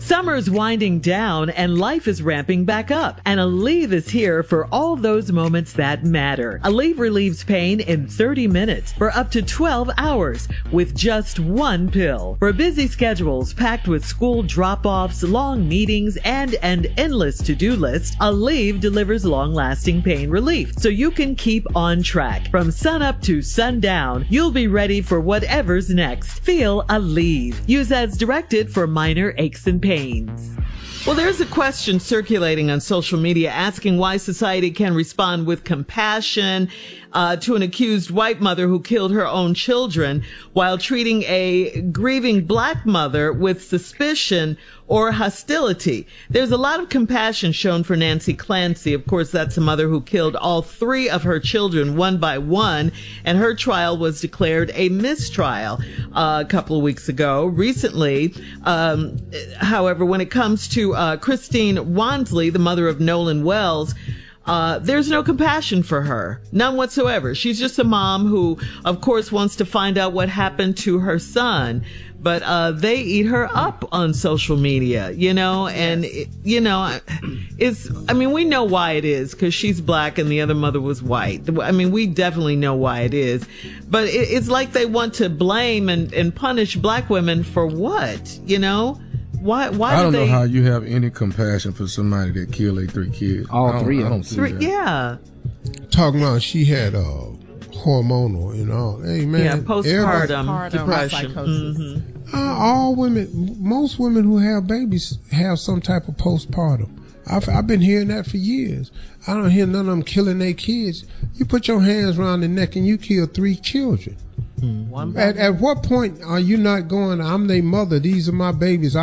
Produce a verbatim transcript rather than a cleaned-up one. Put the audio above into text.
Summer's winding down and life is ramping back up. And Aleve is here for all those moments that matter. Aleve relieves pain in thirty minutes for up to twelve hours with just one pill. For busy schedules packed with school drop-offs, long meetings, and an endless to-do list, Aleve delivers long-lasting pain relief so you can keep on track. From sunup to sundown, you'll be ready for whatever's next. Feel Aleve. Use as directed for minor aches and pains. Well, there's a question circulating on social media asking why society can respond with compassion uh, to an accused white mother who killed her own children while treating a grieving black mother with suspicion or hostility. There's a lot of compassion shown for Nancy Clancy. Of course, that's a mother who killed all three of her children one by one, and her trial was declared a mistrial uh, a couple of weeks ago. Recently, um, however, when it comes to uh, Christine Wansley, the mother of Nolan Wells, Uh, there's no compassion for her. None whatsoever. She's just a mom who, of course, wants to find out what happened to her son. But uh, they eat her up on social media, you know, and, yes. it, you know, it's, I mean, we know why it is because she's black and the other mother was white. I mean, we definitely know why it is. But it, it's like they want to blame and, and punish black women for what, you know? Why? Why I don't do they, know how you have any compassion for somebody that killed their three kids. All three of them. I don't see three, that. yeah. Talking about she had uh, hormonal and all. Hey man, Yeah, postpartum Postpartum depression. psychosis. Mm-hmm. Uh, all women, most women who have babies have some type of postpartum. I've, I've been hearing that for years. I don't hear none of them killing their kids. You put your hands around the neck and you kill three children. One At, at what point are you not going, I'm their mother, these are my babies,